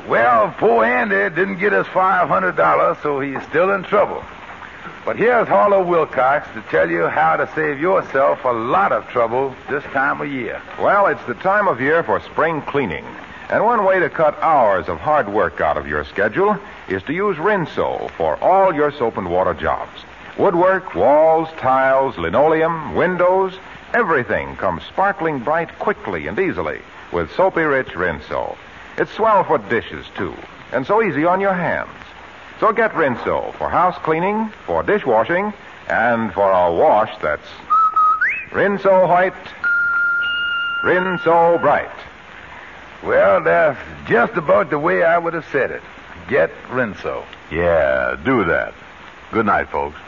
Well, poor Andy didn't get his $500, so he's still in trouble. But here's Harlow Wilcox to tell you how to save yourself a lot of trouble this time of year. Well, it's the time of year for spring cleaning. And one way to cut hours of hard work out of your schedule is to use Rinso for all your soap and water jobs. Woodwork, walls, tiles, linoleum, windows, everything comes sparkling bright quickly and easily with soapy-rich Rinso. It's swell for dishes, too, and so easy on your hands. So get Rinso for house cleaning, for dishwashing, and for a wash that's Rinso white, Rinso bright. Well, that's just about the way I would have said it. Get Rinso. Yeah, do that. Good night, folks.